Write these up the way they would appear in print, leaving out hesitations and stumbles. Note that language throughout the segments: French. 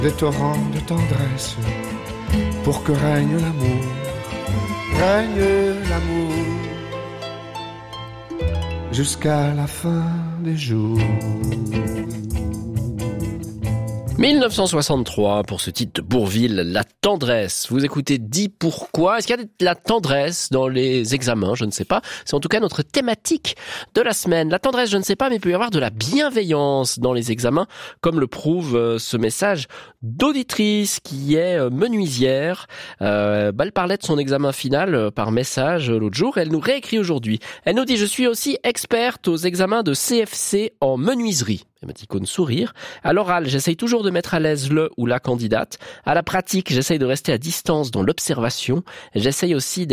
Des torrents de tendresse pour que règne l'amour, règne l'amour jusqu'à la fin des jours. 1963 pour ce titre de Bourvil, La tendresse. Vous écoutez Dis pourquoi. Est-ce qu'il y a de la tendresse dans les examens? Je ne sais pas. C'est en tout cas notre thématique de la semaine. La tendresse, je ne sais pas, mais il peut y avoir de la bienveillance dans les examens, comme le prouve ce message d'auditrice qui est menuisière. Elle parlait de son examen final par message l'autre jour. Elle nous réécrit aujourd'hui. Elle nous dit: je suis aussi experte aux examens de CFC en menuiserie. Émoticône sourire. À l'oral, j'essaye toujours de mettre à l'aise le ou la candidate. À la pratique, j'essaye de rester à distance dans l'observation. J'essaye aussi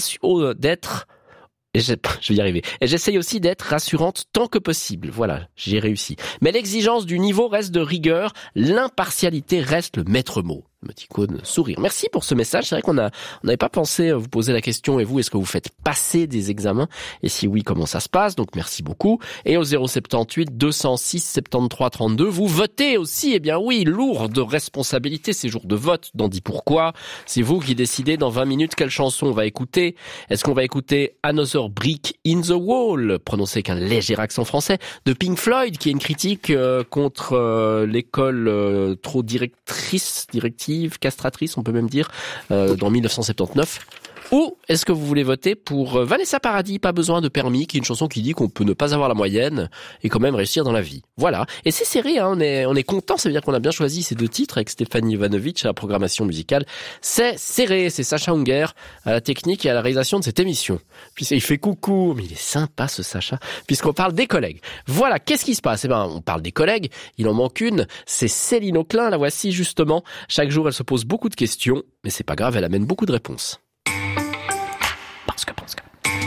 je vais y arriver. Et j'essaye aussi d'être rassurante tant que possible. Voilà, j'ai réussi. Mais l'exigence du niveau reste de rigueur. L'impartialité reste le maître mot. Émoticône sourire. Merci pour ce message. C'est vrai qu'on n'avait pas pensé vous poser la question. Et vous, est-ce que vous faites passer des examens? Et si oui, comment ça se passe? Donc merci beaucoup. Et au 078 206 73 32, vous votez aussi. Eh bien oui, lourde responsabilité ces jours de vote. Dans Dis pourquoi. C'est vous qui décidez dans 20 minutes quelle chanson on va écouter. Est-ce qu'on va écouter Another Brick in the Wall, prononcé avec un léger accent français, de Pink Floyd, qui est une critique contre l'école trop directive, castratrice, on peut même dire, dans 1979. Ou est-ce que vous voulez voter pour Vanessa Paradis, Pas besoin de permis, qui est une chanson qui dit qu'on peut ne pas avoir la moyenne et quand même réussir dans la vie. Voilà. Et c'est serré, hein. On est content, ça veut dire qu'on a bien choisi ces deux titres avec Stéphanie Ivanovic à la programmation musicale. C'est serré, c'est Sacha Unger à la technique et à la réalisation de cette émission. Puis il fait coucou, mais il est sympa ce Sacha, puisqu'on parle des collègues. Voilà, qu'est-ce qui se passe? Eh ben, on parle des collègues, il en manque une, c'est Céline Auclin, la voici justement. Chaque jour, elle se pose beaucoup de questions, mais c'est pas grave, elle amène beaucoup de réponses. Parce que.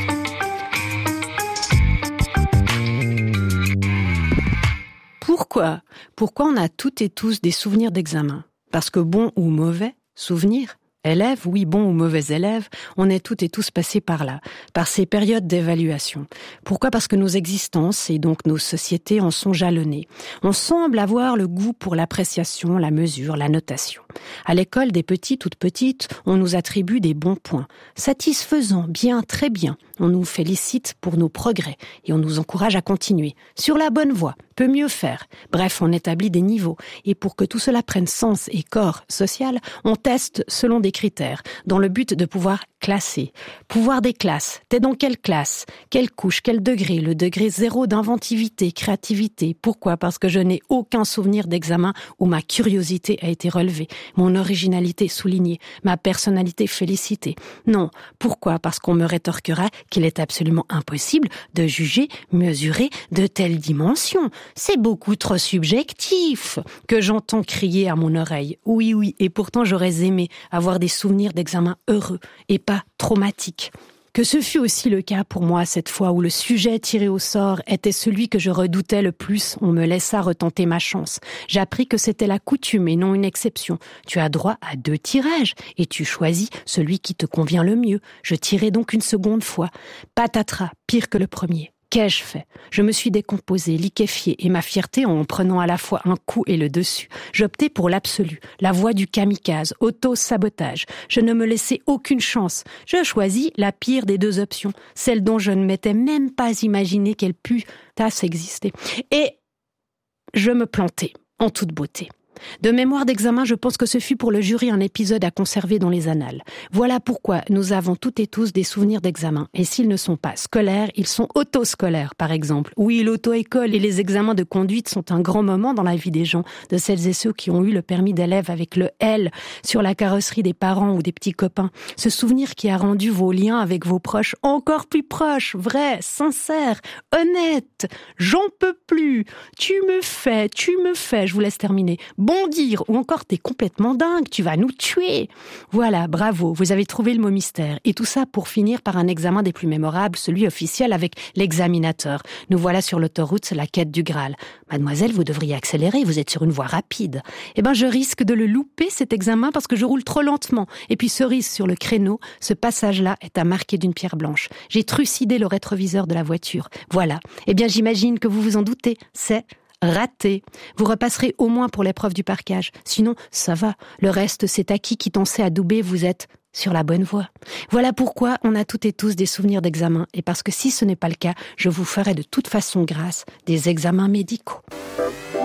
Pourquoi on a toutes et tous des souvenirs d'examen? Parce que bon ou mauvais souvenirs, élèves, oui, bon ou mauvais élèves, on est toutes et tous passés par là, par ces périodes d'évaluation. Pourquoi? Parce que nos existences et donc nos sociétés en sont jalonnées. On semble avoir le goût pour l'appréciation, la mesure, la notation. À l'école des petits, toutes petites, on nous attribue des bons points. Satisfaisant, bien, très bien. On nous félicite pour nos progrès et on nous encourage à continuer. Sur la bonne voie, peut mieux faire. Bref, on établit des niveaux. Et pour que tout cela prenne sens et corps social, on teste selon des critères, dans le but de pouvoir classer. Pouvoir des classes. T'es dans quelle classe? Quelle couche? Quel degré? Le degré 0 d'inventivité, créativité. Pourquoi? Parce que je n'ai aucun souvenir d'examen où ma curiosité a été relevée, mon originalité soulignée, ma personnalité félicitée. Non. Pourquoi? Parce qu'on me rétorquera qu'il est absolument impossible de juger, mesurer de telles dimensions. C'est beaucoup trop subjectif, que j'entends crier à mon oreille. Oui, et pourtant j'aurais aimé avoir des souvenirs d'examen heureux et pas traumatiques. Que ce fut aussi le cas pour moi cette fois où le sujet tiré au sort était celui que je redoutais le plus. On me laissa retenter ma chance. J'appris que c'était la coutume et non une exception. Tu as droit à 2 tirages et tu choisis celui qui te convient le mieux. Je tirai donc une seconde fois. Patatras, pire que le premier. Qu'ai-je fait? Je me suis décomposée, liquéfiée, et ma fierté en prenant à la fois un coup et le dessus. J'optais pour l'absolu, la voie du kamikaze, auto-sabotage. Je ne me laissais aucune chance. Je choisis la pire des 2 options, celle dont je ne m'étais même pas imaginé qu'elle putasse exister. Et je me plantais, en toute beauté. De mémoire d'examen, je pense que ce fut pour le jury un épisode à conserver dans les annales. Voilà pourquoi nous avons toutes et tous des souvenirs d'examen. Et s'ils ne sont pas scolaires, ils sont auto-scolaires, par exemple. Oui, l'auto-école et les examens de conduite sont un grand moment dans la vie des gens, de celles et ceux qui ont eu le permis d'élève avec le L sur la carrosserie des parents ou des petits copains. Ce souvenir qui a rendu vos liens avec vos proches encore plus proches, vrais, sincères, honnêtes. J'en peux plus. Tu me fais. Je vous laisse terminer. Bondir, ou encore t'es complètement dingue, tu vas nous tuer. Voilà, bravo, vous avez trouvé le mot mystère. Et tout ça pour finir par un examen des plus mémorables, celui officiel avec l'examinateur. Nous voilà sur l'autoroute, la quête du Graal. Mademoiselle, vous devriez accélérer, vous êtes sur une voie rapide. Eh ben, je risque de le louper cet examen parce que je roule trop lentement. Et puis cerise sur le créneau, ce passage-là est à marquer d'une pierre blanche. J'ai trucidé le rétroviseur de la voiture. Voilà. Eh bien, j'imagine que vous vous en doutez, c'est Raté. Vous repasserez au moins pour l'épreuve du parquage. Sinon, ça va. Le reste, c'est acquis. Qui sait adouber, vous êtes sur la bonne voie. Voilà pourquoi on a toutes et tous des souvenirs d'examen. Et parce que si ce n'est pas le cas, je vous ferai de toute façon grâce des examens médicaux.